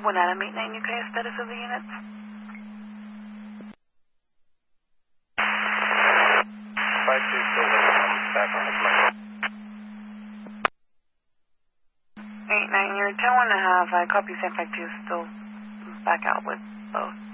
1 Adam 89 UK, status of the units. 5-2 still back on the flight. 89, you're 10-1.5. I copy San 5-2, still back out with both.